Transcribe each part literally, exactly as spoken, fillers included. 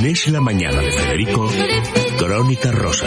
Es la mañana de Federico, Crónica Rosa.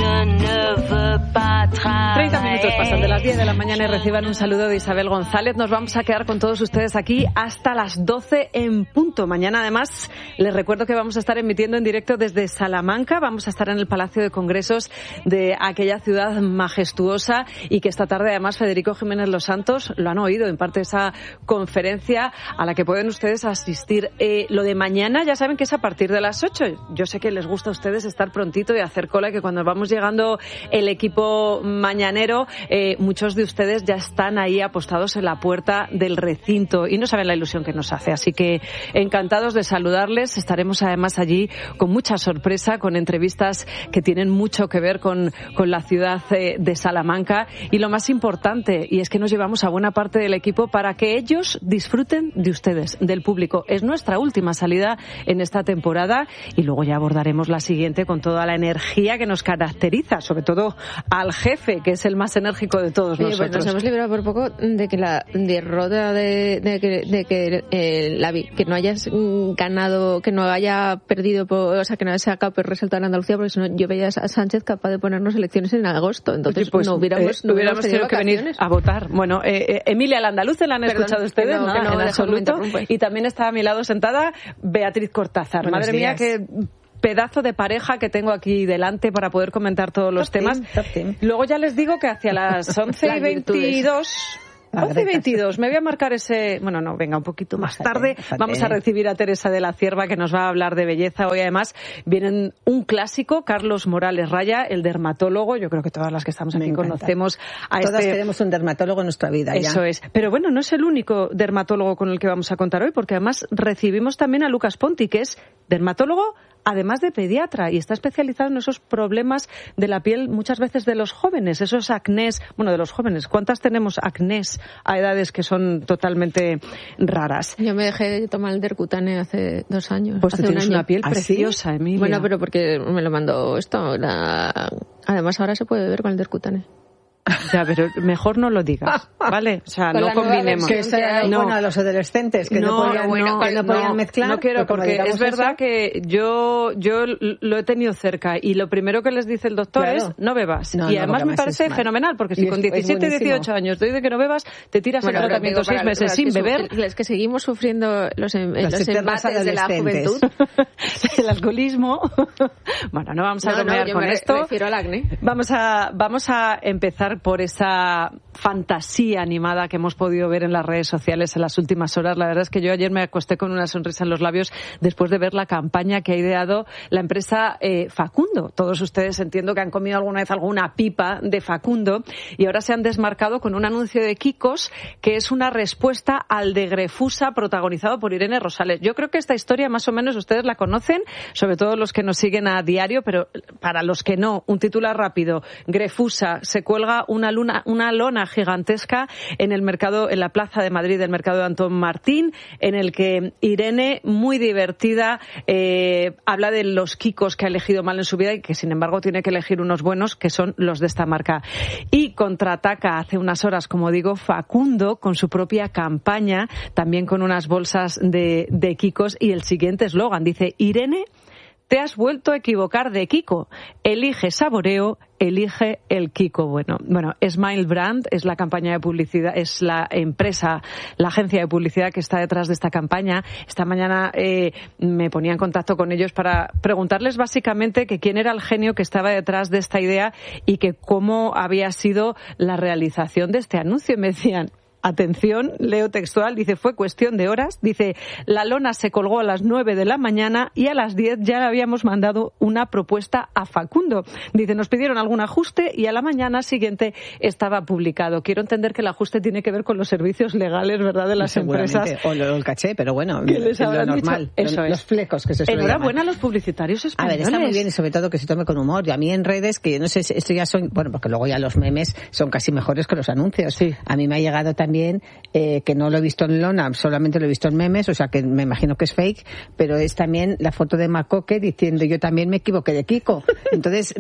treinta minutos pasan de las diez de la mañana y reciban un saludo de Isabel González. Nos vamos a quedar con todos ustedes aquí hasta las doce en punto. Mañana, además, les recuerdo que vamos a estar emitiendo en directo desde Salamanca. Vamos a estar en el Palacio de Congresos de aquella ciudad majestuosa y que esta tarde, además, Federico Jiménez Los Santos lo han oído en parte de esa conferencia a la que pueden ustedes asistir. Eh, lo de mañana ya saben que es a partir de las ocho. Yo sé que les gusta a ustedes estar prontito y hacer cola, y que cuando vamos llegando el equipo mañanero, eh, muchos de ustedes ya están ahí apostados en la puerta del recinto y no saben la ilusión que nos hace. Así que encantados de saludarles. Estaremos además allí con mucha sorpresa, con entrevistas que tienen mucho que ver con, con la ciudad eh, de Salamanca. Y lo más importante, y es que nos llevamos a buena parte del equipo para que ellos disfruten de ustedes, del público. Es nuestra última salida en esta temporada y luego ya abordaremos la siguiente con toda la energía que nos caracteriza, sobre todo al jefe, que es el más enérgico de todos sí, nosotros. Pues nos hemos librado por poco de que la derrota de, de que, de que, eh, la, que no hayas ganado, que no haya perdido, por, o sea, que no haya sacado el resultado en Andalucía, porque si no, yo veía a Sánchez capaz de ponernos elecciones en agosto. Entonces, pues, no hubiéramos, eh, no hubiéramos tenido que venir a votar. Bueno, eh, eh, Emilia la Andaluza, ¿la han Perdón, escuchado ustedes? No, no, que no, en absoluto. Y también está a mi lado sentada Beatriz Cortázar. Buenos Madre días. mía, qué pedazo de pareja que tengo aquí delante para poder comentar todos los top temas. Team, top team. Luego ya les digo que hacia las once y veintidós... once y veintidós, me voy a marcar ese... Bueno, no, venga, un poquito más Fíjate, tarde. fíjate. Vamos a recibir a Teresa de la Cierva, que nos va a hablar de belleza. Hoy, además, viene un clásico, Carlos Morales Raya, el dermatólogo. Yo creo que todas las que estamos aquí conocemos a Todas este... queremos un dermatólogo en nuestra vida. Eso ya. es. Pero bueno, no es el único dermatólogo con el que vamos a contar hoy, porque además recibimos también a Lucas Ponti, que es dermatólogo, además de pediatra, y está especializado en esos problemas de la piel muchas veces de los jóvenes, esos acnés, bueno, de los jóvenes. ¿Cuántas tenemos acnés a edades que son totalmente raras? Yo me dejé de tomar el Dercutane hace dos años. Pues hace tú tienes un año. una piel ¿Ah, preciosa, sí? Emilia. Bueno, pero porque me lo mandó esto. La... Además, ahora se puede beber con el Dercutane. Ya, pero mejor no lo digas, ¿vale? O sea, Con no la nueva combinemos. Que eso era No. bueno a los adolescentes, que no, No, podían, bueno, que no no, podían mezclar. No quiero, pero como porque digamos es verdad eso, que yo yo lo he tenido cerca y lo primero que les dice el doctor Claro. es no bebas. No, y no, además porque me además parece es mal. fenomenal, porque si Y con es- es diecisiete, buenísimo. dieciocho años te dice que no bebas, te tiras Bueno, el pero tratamiento digo, seis para- meses para sin que su- beber. Es que seguimos sufriendo los, em- Los los eternos embates de la adolescentes. juventud. El alcoholismo. Bueno, no vamos a No, no, bromear yo con me esto. refiero al acné. Vamos a, vamos a empezar por esa fantasía animada que hemos podido ver en las redes sociales en las últimas horas. La verdad es que yo ayer me acosté con una sonrisa en los labios después de ver la campaña que ha ideado la empresa eh, Facundo. Todos ustedes entiendo que han comido alguna vez alguna pipa de Facundo y ahora se han desmarcado con un anuncio de Kikos que es una respuesta al de Grefusa protagonizado por Irene Rosales. Yo creo que esta historia más o menos ustedes la conocen, sobre todo los que nos siguen a diario, pero para los que no, un titular rápido. Grefusa se cuelga una luna, una lona gigantesca en el mercado, en la plaza de Madrid del mercado de Antón Martín, en el que Irene, muy divertida, eh, habla de los Kikos que ha elegido mal en su vida y que sin embargo tiene que elegir unos buenos que son los de esta marca. Y contraataca hace unas horas, como digo, Facundo con su propia campaña, también con unas bolsas de, de Kikos y el siguiente eslogan dice: Irene, te has vuelto a equivocar de Kiko. Elige saboreo, elige el Kiko bueno. Bueno, Smile Brand es la campaña de publicidad, es la empresa, la agencia de publicidad que está detrás de esta campaña. Esta mañana eh, me ponía en contacto con ellos para preguntarles básicamente que quién era el genio que estaba detrás de esta idea y que cómo había sido la realización de este anuncio. Y me decían: atención, leo textual, dice, fue cuestión de horas, dice, la lona se colgó a las nueve de la mañana y a las diez ya le habíamos mandado una propuesta a Facundo. Dice, nos pidieron algún ajuste y a la mañana siguiente estaba publicado. Quiero entender que el ajuste tiene que ver con los servicios legales, ¿verdad?, de las empresas. O lo, el caché, pero bueno, ¿Qué les lo normal. Dicho? Eso los, es. los flecos que se suelen Enhorabuena llamar. a los publicitarios españoles. A ver, está muy bien y sobre todo que se tome con humor. Y a mí en redes, que no sé, esto ya son, bueno, porque luego ya los memes son casi mejores que los anuncios. Sí. A mí me ha llegado también también, eh, que no lo he visto en lona, solamente lo he visto en memes, o sea que me imagino que es fake, pero es también la foto de Macoque diciendo yo también me equivoqué de Kiko. Entonces,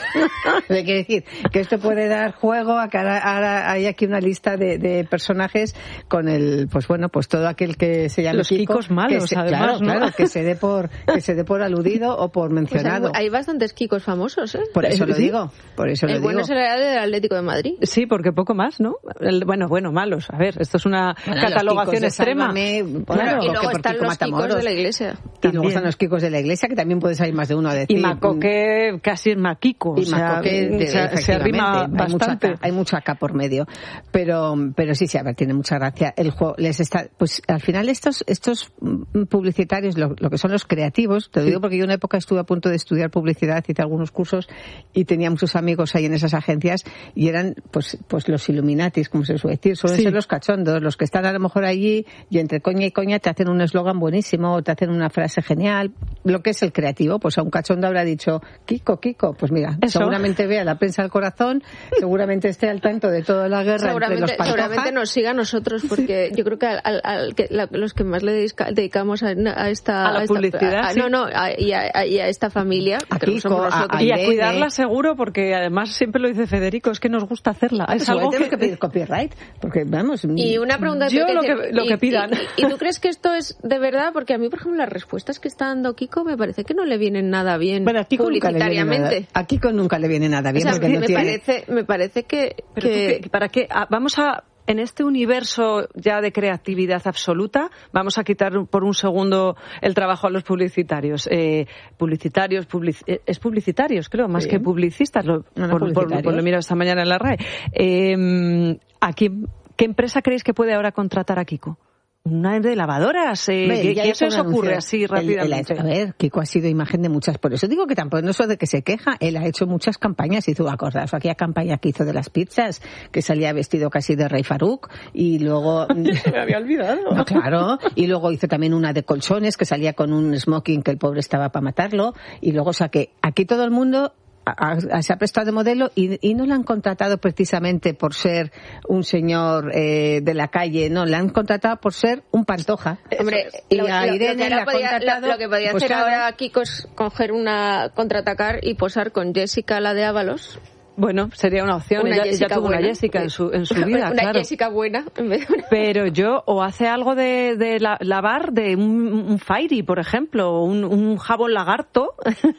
hay que decir que esto puede dar juego a que ahora, ahora hay aquí una lista de, de personajes con el, pues bueno, pues todo aquel que se llame los Kiko, Kikos malos, se, además, claro, ¿no? claro, que se dé por que se dé por aludido o por mencionado. Pues hay, hay bastantes Kikos famosos, ¿eh? Por eso lo ¿Sí? digo, por eso el lo bueno digo. es el del Atlético de Madrid. Sí, porque poco más, ¿no? El, bueno, bueno, malos. A ver, esto es una Bueno, catalogación los Kikos de extrema. Sálvame, bueno, Claro. Y luego porque están Kiko los Kikos Matamoros. de la iglesia. Y También. luego están los Kikos de la iglesia, que también puede salir más de uno a decir. Y Macoque casi es Maquico. Y o sea, Macoque, de- se, se efectivamente, arrima hay mucha bastante. acá, hay mucha acá por medio. Pero, pero sí, sí, a ver, tiene mucha gracia. El juego les está, pues al final estos, estos publicitarios, lo, lo que son los creativos, te lo digo porque yo una época estuve a punto de estudiar publicidad, hice algunos cursos y tenía muchos amigos ahí en esas agencias y eran, pues, pues los Illuminatis, como se suele decir, suelen Sí. ser los cachondos, los que están a lo mejor allí y entre coña y coña te hacen un eslogan buenísimo o te hacen una frase genial. Lo que es el creativo, pues a un cachondo habrá dicho, Kiko, Kiko, pues mira, Eso. seguramente vea la prensa del corazón, seguramente esté al tanto de toda la guerra entre los Seguramente, Pantoja. seguramente nos siga a nosotros, porque yo creo que, al, al- al que la- los que más le dedica- dedicamos a, a esta... A la esta- publicidad, a- sí. No, no, a, y, a, y a esta familia, A que Kiko, somos a- nosotros. a Y a Irene. cuidarla seguro, porque además siempre lo dice Federico, es que nos gusta hacerla. Ah, es pues algo igual tenemos que... que pedir copyright, porque vamos... Y una pregunta Yo que- lo que- lo y- que pidan. Y, y tú crees que esto es de verdad? Porque a mí, por ejemplo, las respuestas que está dando Kiko me parece que no le vienen nada bien Bueno, a Kiko nunca le viene nada, publicitariamente. a Kiko nunca le viene nada bien, O sea, porque no me, tiene... parece, me parece que... Pero tú que- qué- ¿para qué? Ah, vamos a... En este universo ya de creatividad absoluta, vamos a quitar por un segundo el trabajo a los publicitarios. Eh, publicitarios, public- eh, es publicitarios, creo, más Sí. que publicistas, lo, No, no, por, por- publicitarios. por lo he mirado esta mañana en la R A E. Eh, aquí, ¿qué empresa creéis que puede ahora contratar a Kiko? Una de lavadoras. Eh, Hombre, ¿Qué, ya qué hizo se os un anuncio. ocurre así Él- él ha rápidamente? hecho- a ver, Kiko ha sido imagen de muchas, por eso digo que tampoco no es eso de que se queja, él ha hecho muchas campañas, hizo, acordaos, aquella campaña que hizo de las pizzas, que salía vestido casi de Rey Farouk, y luego... Me había olvidado. No, claro, y luego hizo también una de colchones, que salía con un smoking que el pobre estaba para matarlo, y luego, o sea que aquí todo el mundo... a- a- se ha prestado de modelo y, y no la han contratado precisamente por ser un señor eh, de la calle, no, la han contratado por ser un Pantoja. Hombre, y lo, a lo- lo Irene que ahora la ha podía, contratado, lo, lo que podía pues hacer claro. ahora Kiko es coger una, contraatacar y posar con Jessica, la de Ábalos. Bueno, sería una opción. Una Ella, ella Jessica tuvo una buena. Jessica en su, en su vida, Una claro. Jessica buena en vez de una... Pero yo, o hace algo de, de la- lavar, de un, un Fairy, por ejemplo, o un, un jabón lagarto,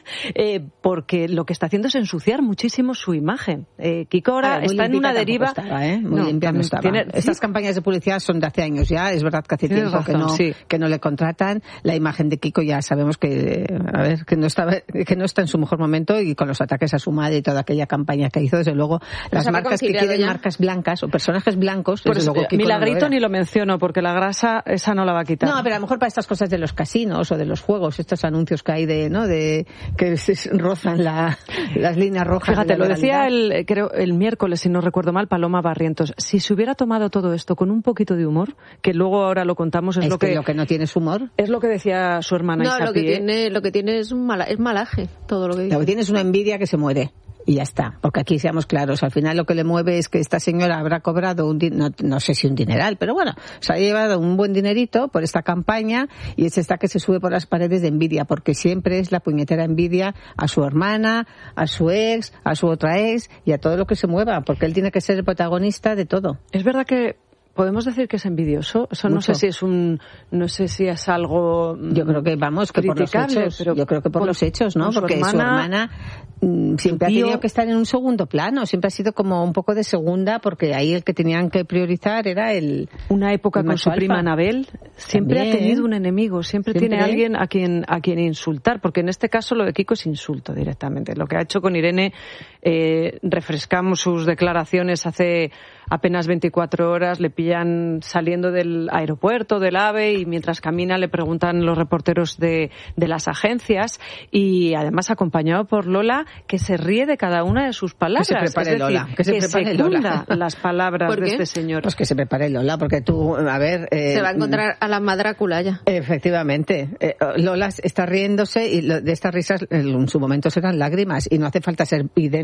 eh, porque lo que está haciendo es ensuciar muchísimo su imagen. Eh, Kiko ahora Ah, muy está en limpita una deriva... tampoco estaba, ¿eh? Muy No, limpia no también estaba. tiene- Estas sí. campañas de publicidad son de hace años ya, es verdad que hace Tienes tiempo que, razón, no, sí. que no le contratan. La imagen de Kiko ya sabemos que, a ver, que no, estaba, que no está en su mejor momento, y con los ataques a su madre y toda aquella campaña que hizo, desde luego, las ha marcas que reconciliado quieren ya. marcas blancas o personajes blancos, Por desde eso, luego Kiko no lo Milagrito era. ni lo menciono, porque la grasa esa no la va a quitar. No, pero a lo mejor para estas cosas de los casinos o de los juegos, estos anuncios que hay de, ¿no? De que se rozan la, las líneas rojas. Fíjate, de la lo decía legalidad. el, creo, el miércoles, si no recuerdo mal, Paloma Barrientos. Si se hubiera tomado todo esto con un poquito de humor, que luego ahora lo contamos, es, Es lo que, que, lo que no tiene es humor. es lo que decía su hermana No, lo que Isapi, ¿eh? tiene, lo que tiene es, un mala, es malaje, todo lo que dice. Lo que tiene es una envidia que se muere. Y ya está, porque aquí seamos claros, al final lo que le mueve es que esta señora habrá cobrado un din- no, no sé si un dineral, pero bueno, se ha llevado un buen dinerito por esta campaña, y es esta que se sube por las paredes de envidia, porque siempre es la puñetera envidia a su hermana, a su ex, a su otra ex y a todo lo que se mueva, porque él tiene que ser el protagonista de todo. Es verdad que podemos decir que es envidioso. Eso no Mucho. sé si es un, no sé si es algo. mm, Yo creo que vamos, que por los criticable, hechos, pero yo creo que por con- los hechos, ¿no? con su Porque su hermana, hermana mm, siempre ha tío. tenido que estar en un segundo plano, siempre ha sido como un poco de segunda, porque ahí el que tenían que priorizar era el... Una época el con macho su alfa. prima Anabel, siempre También. ha tenido un enemigo, siempre, Siempre. tiene alguien a quien a quien insultar, porque en este caso lo de Kiko es insulto directamente. Lo que ha hecho con Irene, eh, refrescamos sus declaraciones hace apenas veinticuatro horas, le pillan saliendo del aeropuerto, del AVE, y mientras camina le preguntan los reporteros de, de las agencias, y además acompañado por Lola, que se ríe de cada una de sus palabras. Que se prepare es decir, Lola, que se prepare Lola. secunda las palabras ¿Por de qué? este señor. Pues que se prepare Lola, porque tú, a ver... eh, Se va a encontrar a la Madrácula ya. Efectivamente. Eh, Lola está riéndose, y lo- de estas risas en su momento serán lágrimas, y no hace falta ser vidente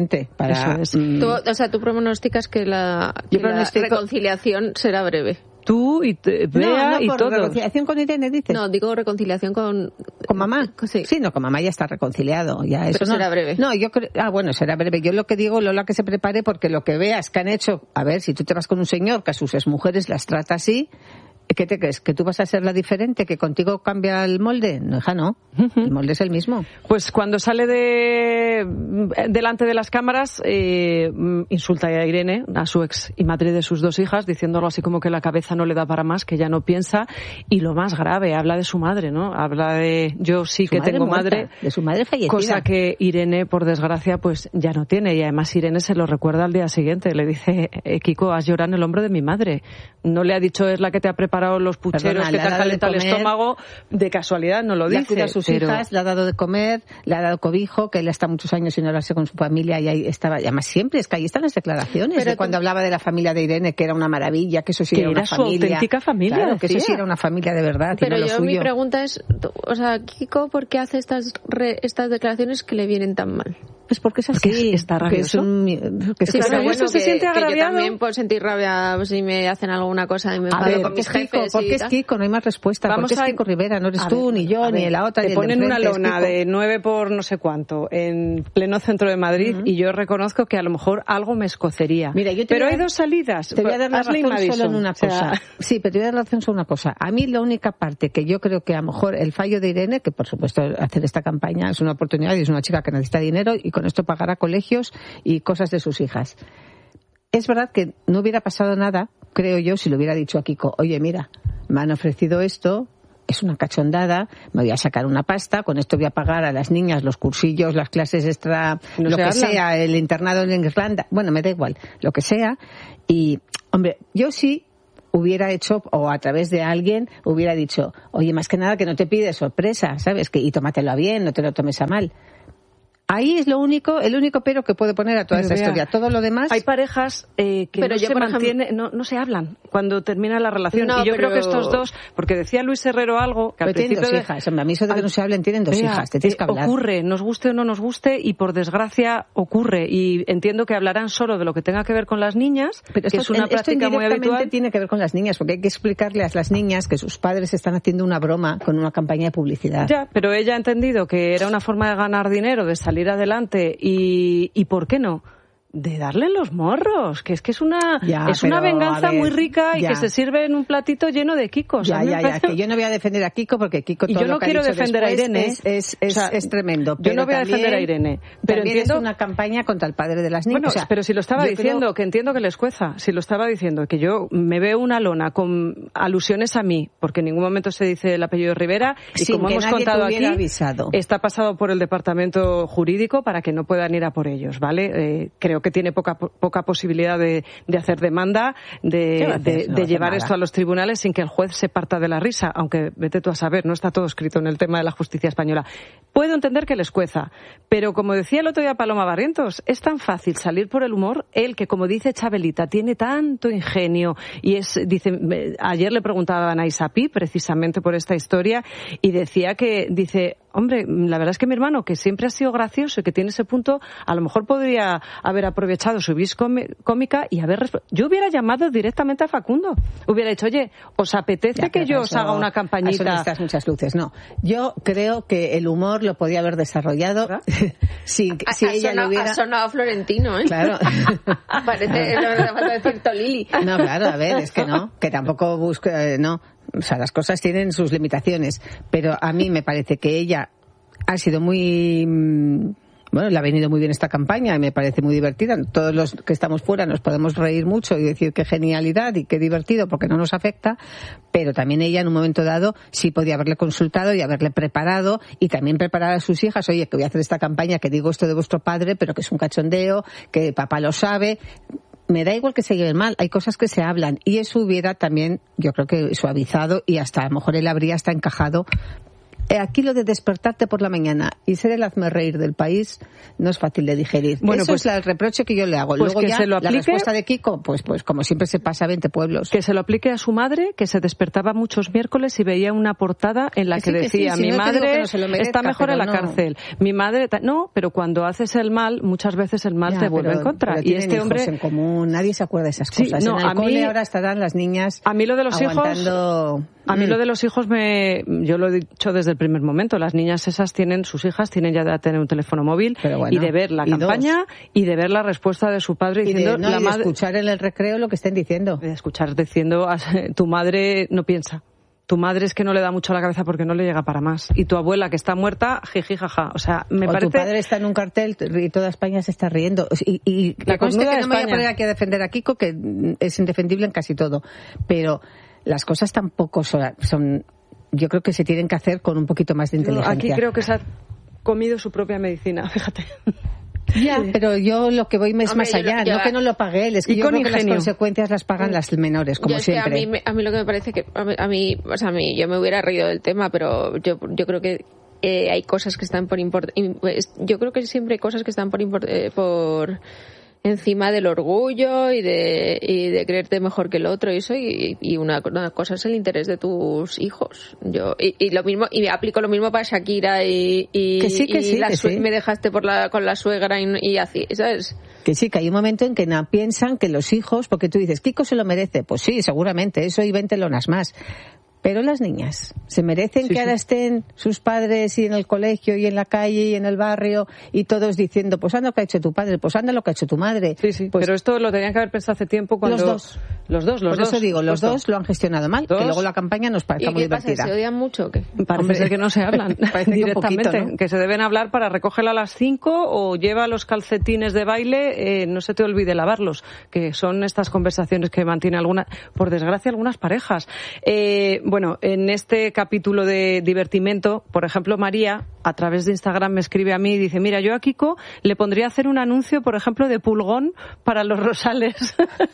Exactamente. Para, Eso es. mm, Tú, o sea, tú pronosticas que la, que Yo la pronostico- reconciliación será breve. Tú y te, Bea no, no, y por todos. reconciliación con Irene, dices. No, digo reconciliación con... ¿Con mamá? Sí. Sí, no, con mamá ya está reconciliado. Ya, eso Pero no, será breve. No, yo creo... Ah, bueno, será breve. Yo lo que digo, Lola, que se prepare, porque lo que veas que han hecho... A ver, si tú te vas con un señor que a sus exmujeres las trata así... ¿Qué te crees? ¿Que tú vas a ser la diferente? ¿Que contigo cambia el molde? No, hija, no. El molde es el mismo. Pues cuando sale de delante de las cámaras, eh, insulta a Irene, a su ex y madre de sus dos hijas, diciéndolo así como que la cabeza no le da para más, que ya no piensa. Y lo más grave, habla de su madre, ¿no? Habla de yo sí Su que madre tengo muerta, madre. de su madre fallecida. Cosa que Irene, por desgracia, pues ya no tiene. Y además Irene se lo recuerda al día siguiente. Le dice, eh, Kiko, has llorado en el hombro de mi madre. No le ha dicho es la que te ha preparado los pucheros, Perdona, que le te ha ha dado de calentado el comer. estómago. De casualidad no lo Le ha dice. cuidado a sus pero... hijas, le ha dado de comer, le ha dado cobijo, que él está muchos años sin hablarse con su familia y ahí estaba. Y además siempre, es que ahí están las declaraciones Pero de tú- cuando hablaba de la familia de Irene, que era una maravilla, que eso sí Que era era una su familia. auténtica familia, Claro, que eso decía. sí era una familia de verdad. Pero y no lo yo mi suyo. pregunta es, tú- o sea, Kiko, ¿por qué hace estas re- estas declaraciones que le vienen tan mal? Pues porque es así. Porque está porque es rabioso. un- que es Sí, que pero está- bueno, se siente que yo agraviado. también puedo sentir rabia si me hacen alguna cosa y me A enfado ver, con porque mis es Kiko, jefes porque y es tal. Kiko, no hay más respuesta. Vamos Porque es a- Kiko Rivera, no eres A tú, ver, ni yo, a ni ver, la otra. Te ni el de ponen una enfrente, es lona Kiko. de nueve por no sé cuánto en pleno centro de Madrid y yo reconozco que a lo mejor algo me escocería. Mira, yo te pero voy a hay dar- dos salidas. Te voy a dar la Ashley razón Madison. solo en una O sea, cosa. Sí, pero te voy a dar la razón solo en una cosa. A mí la única parte que yo creo que a lo mejor el fallo de Irene, que por supuesto hacer esta campaña es una oportunidad y es una chica que necesita dinero y con esto pagará colegios y cosas de sus hijas. Es verdad que no hubiera pasado nada, creo yo, si le hubiera dicho a Kiko, oye, mira, me han ofrecido esto, es una cachondada, me voy a sacar una pasta, con esto voy a pagar a las niñas los cursillos, las clases extra, No lo se que habla. sea, el internado en Irlanda, bueno, me da igual, lo que sea. Y, hombre, yo sí hubiera hecho, o a través de alguien, hubiera dicho, oye, más que nada que no te pide sorpresa, ¿sabes? Que, y tómatelo a bien, no te lo tomes a mal. Ahí es lo único, el único pero que puede poner a toda Pero esta vea, historia. Todo lo demás... Hay parejas eh, que Pero no yo, se por ejemplo- mantiene, no, no se hablan cuando termina la relación. No, y yo pero- creo que estos dos, porque decía Luis Herrero algo, que al Pero tienen principio dos de- hijas. Hombre, a mí eso de que al- no se hablen, tienen dos Vea, hijas. Te tienes que eh, hablar. Ocurre, nos guste o no nos guste, y por desgracia ocurre. Y entiendo que hablarán solo de lo que tenga que ver con las niñas, Pero que esto, es una esto práctica muy indirectamente habitual. tiene que ver con las niñas, porque hay que explicarle a las niñas que sus padres están haciendo una broma con una campaña de publicidad. Ya, pero ella ha entendido que era una forma de ganar dinero, de salir adelante y, y ¿por qué no? De darle los morros, que es que es una Ya, es una pero, venganza a ver, muy rica y ya. que se sirve en un platito lleno de kikos. Ya, A mí me ya, ya, parece- que yo no voy a defender a Kiko porque Kiko Y todo yo no lo que quiero ha dicho defender a después Irene, es, es, es, o sea, es tremendo. yo Pero no voy a también- defender a Irene, pero también entiendo- es una campaña contra el padre de las niñas. Bueno, O sea, pero si lo estaba yo diciendo, creo- que entiendo que les cueza, si lo estaba diciendo, que yo me veo una lona con alusiones a mí, porque en ningún momento se dice el apellido Rivera, y Sin como que hemos nadie te contado aquí, hubiera avisado. está pasado por el departamento jurídico para que no puedan ir a por ellos, ¿vale? Eh, creo que tiene poca poca posibilidad de, de hacer demanda, de, ¿Qué va a hacer? de, No va de a hacer llevar nada. esto a los tribunales sin que el juez se parta de la risa, aunque vete tú a saber, no está todo escrito en el tema de la justicia española. Puedo entender que les cueza, pero como decía el otro día Paloma Barrientos, es tan fácil salir por el humor, él que, como dice Chabelita, tiene tanto ingenio y es, dice, me- ayer le preguntaban a Isapi precisamente por esta historia y decía que, dice, hombre, la verdad es que mi hermano, que siempre ha sido gracioso y que tiene ese punto, a lo mejor podría haber aprovechado su vis cómi- cómica y haber... resp- Yo hubiera llamado directamente a Facundo. Hubiera dicho, oye, ¿os apetece Ya, que pero yo a os eso- haga una a eso campañita? necesitas muchas luces, no. Yo creo que el humor lo podía haber desarrollado si, Ha, si ha ella sonado, lo hubiera... ha sonado Florentino, ¿eh? Claro. Parece, no me falta decir Tolili. No, claro, a ver, es que no, que tampoco busca, eh, no. O sea, las cosas tienen sus limitaciones, pero a mí me parece que ella ha sido muy... mm, Bueno, le ha venido muy bien esta campaña y me parece muy divertida. Todos los que estamos fuera nos podemos reír mucho y decir qué genialidad y qué divertido porque no nos afecta, pero también ella en un momento dado sí podía haberle consultado y haberle preparado y también preparar a sus hijas, oye, que voy a hacer esta campaña, que digo esto de vuestro padre, pero que es un cachondeo, que papá lo sabe. Me da igual que se lleven mal, hay cosas que se hablan y eso hubiera también, yo creo que suavizado y hasta a lo mejor él habría hasta encajado aquí lo de despertarte por la mañana y ser el hazmerreír del país no es fácil de digerir. Bueno, eso pues, es el reproche que yo le hago. Pues Luego ya se lo aplique, la respuesta de Kiko, pues pues como siempre se pasa a veinte pueblos. Que se lo aplique a su madre, que se despertaba muchos miércoles y veía una portada en la que, que decía, sí, sí, si mi no madre no merezca, está mejor en la no. cárcel. Mi madre... No, pero cuando haces el mal, muchas veces el mal ya, te vuelve pero, en contra. Pero y este hombre... en común, nadie se acuerda de esas cosas. Sí, no, en el a cole mí, ahora estarán las niñas a mí lo de los aguantando... hijos... A mí lo de los hijos, me, yo lo he dicho desde el primer momento, las niñas esas tienen, sus hijas tienen ya de tener un teléfono móvil bueno, y de ver la y campaña dos. y de ver la respuesta de su padre diciendo... Y de, no, la y de madre, escuchar en el recreo lo que estén diciendo. De escuchar diciendo, tu madre no piensa. Tu madre es que no le da mucho a la cabeza porque no le llega para más. Y tu abuela, que está muerta, jiji, jaja. O sea, me o parece... tu padre está en un cartel y toda España se está riendo. Y, y la conste que no España. me voy a poner aquí a defender a Kiko, que es indefendible en casi todo. Pero las cosas tampoco son... son yo creo que se tienen que hacer con un poquito más de inteligencia. Aquí creo que se ha comido su propia medicina, fíjate. Ya, pero yo lo que voy es Hombre, más allá, yo, yo, no que no lo pague él, es que yo creo ingenio. que las consecuencias las pagan las menores, como yo es siempre. Que a, mí, a mí lo que me parece que, a mí, a mí, o sea, a mí, yo me hubiera reído del tema, pero yo, yo creo que eh, hay cosas que están por import, yo creo que siempre hay cosas que están por import, eh, por encima del orgullo y de y de creerte mejor que el otro y eso y, y una, una cosa es el interés de tus hijos. Yo y, y lo mismo y me aplico lo mismo para Shakira y y, que sí, que y sí, la que su- sí. me dejaste por la con la suegra y, y así, ¿sabes? Que sí, que hay un momento en que no piensan que los hijos, porque tú dices, Kiko se lo merece, pues sí, seguramente, eso y veinte lonas más. Pero las niñas, ¿se merecen sí, que sí. ahora estén sus padres y en el colegio y en la calle y en el barrio y todos diciendo, pues anda lo que ha hecho tu padre, pues anda lo que ha hecho tu madre? Sí, sí, pues, pero esto lo tenían que haber pensado hace tiempo cuando... Los dos. Los dos, los Por dos. eso digo, los justo. dos lo han gestionado mal, ¿Dos? que luego la campaña nos parece muy divertida. ¿Y qué pasa? ¿Se odian mucho o qué? Parece Hombre, ser que no se hablan directamente, que, poquito, ¿no? que se deben hablar para recogerla a las cinco o lleva los calcetines de baile, eh, no se te olvide lavarlos, que son estas conversaciones que mantiene alguna, por desgracia, algunas parejas. Eh, bueno, en este capítulo de divertimento, por ejemplo, María, a través de Instagram me escribe a mí y dice, mira, yo a Kiko le pondría a hacer un anuncio, por ejemplo, de pulgón para los rosales,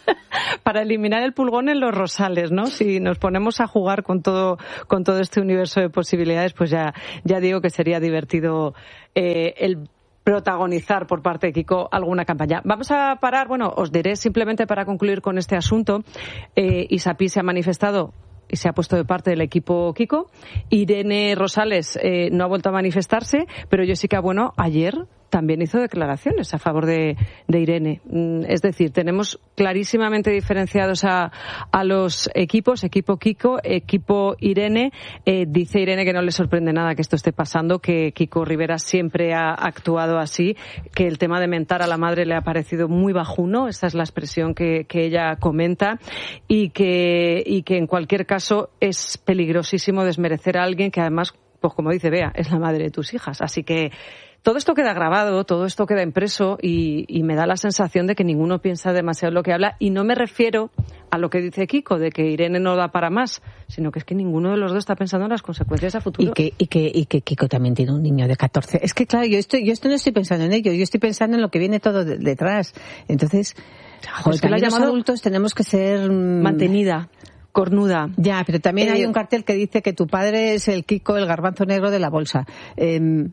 para eliminar el pulgón en los rosales, ¿no? Si nos ponemos a jugar con todo con todo este universo de posibilidades, pues ya ya digo que sería divertido eh, el protagonizar por parte de Kiko alguna campaña. Vamos a parar, bueno, os diré simplemente para concluir con este asunto, eh, Isapi se ha manifestado y se ha puesto de parte del equipo Kiko. Irene Rosales eh, no ha vuelto a manifestarse, pero Jessica Bueno ayer también hizo declaraciones a favor de, de Irene. Es decir, tenemos clarísimamente diferenciados a, a los equipos, equipo Kiko, equipo Irene. Eh, dice Irene que no le sorprende nada que esto esté pasando, que Kiko Rivera siempre ha actuado así, que el tema de mentar a la madre le ha parecido muy bajuno, esa es la expresión que, que ella comenta, y que, y que en cualquier caso es peligrosísimo desmerecer a alguien que además, pues como dice Bea, es la madre de tus hijas. Así que todo esto queda grabado, todo esto queda impreso y, y me da la sensación de que ninguno piensa demasiado lo que habla, y no me refiero a lo que dice Kiko, de que Irene no da para más, sino que es que ninguno de los dos está pensando en las consecuencias a futuro. Y que, y que, y que Kiko también tiene un niño de catorce. Es que claro, yo estoy, yo esto no estoy pensando en ello, yo estoy pensando en lo que viene todo de, detrás. Entonces, joder, es que los adultos tenemos que ser mantenida. Cornuda. Ya, pero también eh, hay un cartel que dice que tu padre es el Kiko, el garbanzo negro de la bolsa. Eh,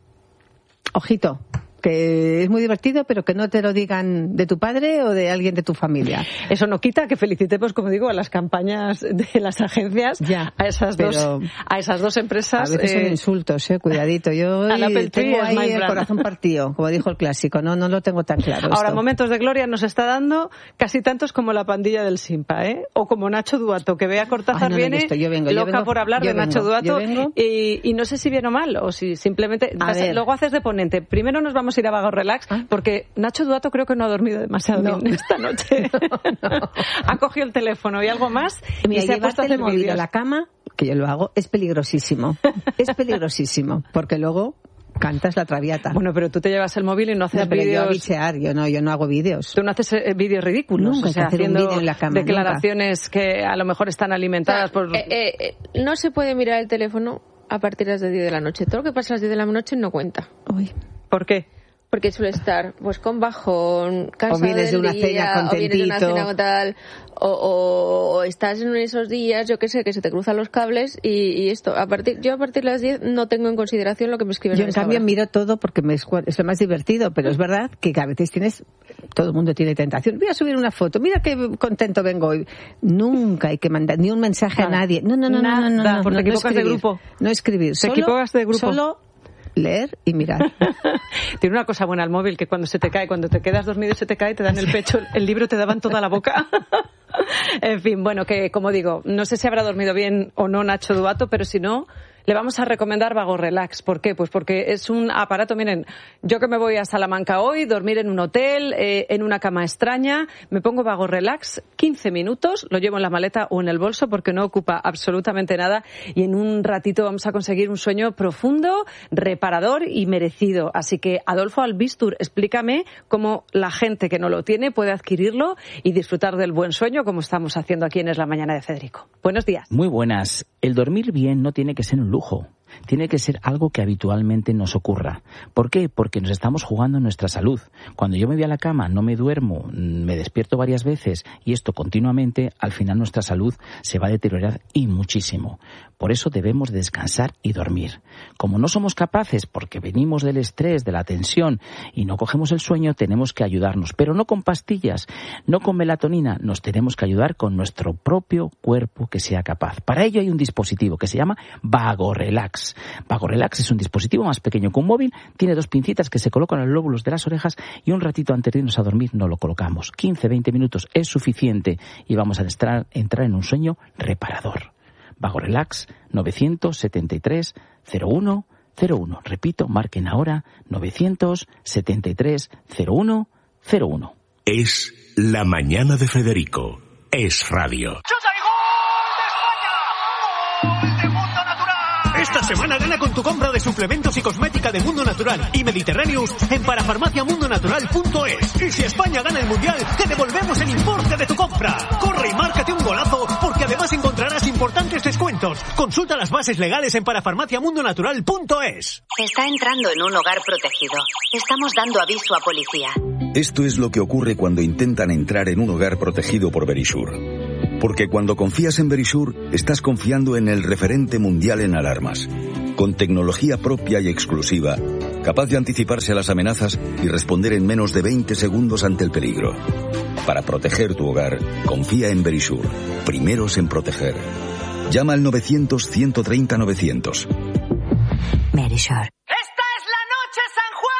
ojito, que es muy divertido, pero que no te lo digan de tu padre o de alguien de tu familia. Eso no quita que felicitemos, como digo, a las campañas de las agencias, ya, a esas dos a esas dos empresas. A veces eh, son insultos, eh, cuidadito. Yo tengo ahí el corazón partido, como dijo el clásico, no no lo tengo tan claro. Ahora, esto. momentos de gloria nos está dando casi tantos como la pandilla del Simpa, ¿eh? O como Nacho Duato, que Bea Cortázar Ay, no viene yo vengo, loca yo vengo, por hablar de vengo, Nacho Duato y, y no sé si bien o mal, o si simplemente vas, luego haces de ponente. Primero nos vamos a ir a Vago Relax, ¿Ah? porque Nacho Duato creo que no ha dormido demasiado no. bien esta noche. No, no. Ha cogido el teléfono y algo más Mira, y se ha puesto a hacer el móvil vídeos. a la cama, que yo lo hago, es peligrosísimo. Es peligrosísimo, porque luego cantas la traviata. Bueno, pero tú te llevas el móvil y no haces no, pero vídeos. Yo a bichear, yo no, yo no hago vídeos. Tú no haces eh, vídeos ridículos, nunca o sea, hacer haciendo un vídeo en la cama, declaraciones nunca. que a lo mejor están alimentadas o sea, por. Eh, eh, eh, no se puede mirar el teléfono a partir de las diez de la noche. Todo lo que pasa a las diez de la noche no cuenta. Uy. ¿Por qué? porque suele estar pues con bajón, cansado o vienes de una día, cena contentito, o vienes de una cena con tal, o, o, o estás en esos días, yo qué sé, que se te cruzan los cables y, y esto. A partir, yo a partir de las diez no tengo en consideración lo que me escriben. Yo en cambio hora. miro todo porque me es, es lo más divertido, pero es verdad que a veces tienes, todo el mundo tiene tentación. Voy a subir una foto, mira qué contento vengo hoy. Nunca hay que mandar ni un mensaje Nada. a nadie. No, no, no, Nada, no, no, no, no, porque no, te equivocas no escribir, de grupo. No escribir. Te solo, equivocas de grupo. Solo leer y mirar. Tiene una cosa buena el móvil, que cuando se te cae, cuando te quedas dormido y se te cae, te dan el pecho, el libro te daban toda la boca. En fin, bueno, que como digo, no sé si habrá dormido bien o no Nacho Duato, pero si no, le vamos a recomendar Vago Relax. ¿Por qué? Pues porque es un aparato, miren, yo que me voy a Salamanca hoy, dormir en un hotel, eh, en una cama extraña, me pongo Vago Relax, quince minutos, lo llevo en la maleta o en el bolso porque no ocupa absolutamente nada y en un ratito vamos a conseguir un sueño profundo, reparador y merecido. Así que, Adolfo Albistur, explícame cómo la gente que no lo tiene puede adquirirlo y disfrutar del buen sueño como estamos haciendo aquí en Es la Mañana de Federico. Buenos días. Muy buenas. El dormir bien no tiene que ser un lujo. Tiene que ser algo que habitualmente nos ocurra. ¿Por qué? Porque nos estamos jugando nuestra salud. Cuando yo me voy a la cama, no me duermo, me despierto varias veces y esto continuamente, al final nuestra salud se va a deteriorar y muchísimo. Por eso debemos descansar y dormir. Como no somos capaces, porque venimos del estrés, de la tensión y no cogemos el sueño, tenemos que ayudarnos. Pero no con pastillas, no con melatonina, nos tenemos que ayudar con nuestro propio cuerpo que sea capaz. Para ello hay un dispositivo que se llama Vago Relax. Vago Relax es un dispositivo más pequeño que un móvil, tiene dos pincitas que se colocan en los lóbulos de las orejas y un ratito antes de irnos a dormir no lo colocamos. quince a veinte minutos es suficiente y vamos a entrar, entrar en un sueño reparador. Vago Relax, nueve siete tres, cero uno cero uno. Repito, marquen ahora, nueve siete tres, cero uno cero uno. Es La Mañana de Federico. Es radio. Esta semana gana con tu compra de suplementos y cosmética de Mundo Natural y Mediterráneos en parafarmacia mundo natural punto es. Y si España gana el Mundial, te devolvemos el importe de tu compra. Corre y márcate un golazo, porque además encontrarás importantes descuentos. Consulta las bases legales en parafarmacia mundo natural punto es. Está entrando en un hogar protegido. Estamos dando aviso a policía. Esto es lo que ocurre cuando intentan entrar en un hogar protegido por Verisure. Porque cuando confías en Verisure, estás confiando en el referente mundial en alarmas, con tecnología propia y exclusiva, capaz de anticiparse a las amenazas y responder en menos de veinte segundos ante el peligro. Para proteger tu hogar, confía en Verisure. Primeros en proteger. Llama al novecientos, ciento treinta, novecientos. Verisure. ¡Esta es la noche, San Juan!